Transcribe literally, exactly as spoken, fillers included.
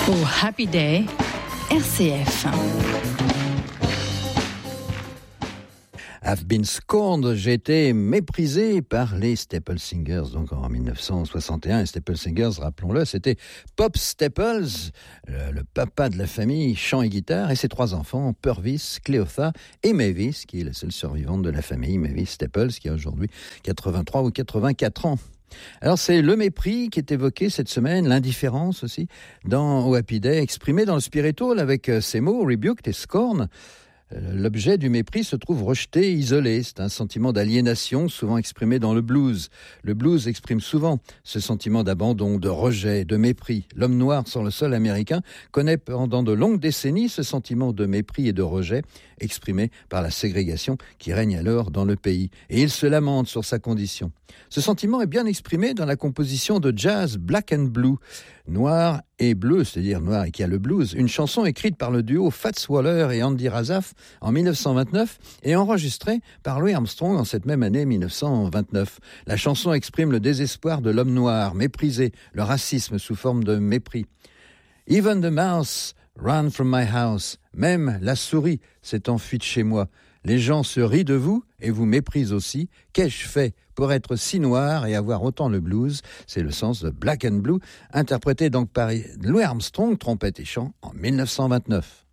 Au Happy Day, R C F. I've been scorned, j'ai été méprisé par les Staple Singers, donc en dix-neuf cent soixante et un. Les Staple Singers, rappelons-le, c'était Pop Staples, le, le papa de la famille, chant et guitare, et ses trois enfants, Purvis, Cleotha et Mavis, qui est la seule survivante de la famille, Mavis Staples, qui a aujourd'hui quatre-vingt-trois ou quatre-vingt-quatre ans. Alors c'est le mépris qui est évoqué cette semaine, l'indifférence aussi, dans au Happy Day, exprimé dans le spiritual avec ces mots, rebuked et scorn. L'objet du mépris se trouve rejeté, isolé. C'est un sentiment d'aliénation souvent exprimé dans le blues. Le blues exprime souvent ce sentiment d'abandon, de rejet, de mépris. L'homme noir sur le sol américain connaît pendant de longues décennies ce sentiment de mépris et de rejet exprimé par la ségrégation qui règne alors dans le pays. Et il se lamente sur sa condition. Ce sentiment est bien exprimé dans la composition de jazz Black and Blue, noir et bleu, c'est-à-dire noir et qui a le blues, une chanson écrite par le duo Fats Waller et Andy Razaf en dix-neuf cent vingt-neuf et enregistrée par Louis Armstrong en cette même année dix-neuf cent vingt-neuf. La chanson exprime le désespoir de l'homme noir, méprisé, le racisme sous forme de mépris. Even the mouse ran from my house. Même la souris s'est enfuie de chez moi. Les gens se rient de vous et vous méprisent aussi. Qu'ai-je fait pour être si noir et avoir autant le blues? C'est le sens de Black and Blue, interprété donc par Louis Armstrong, trompette et chant, en dix-neuf cent vingt-neuf.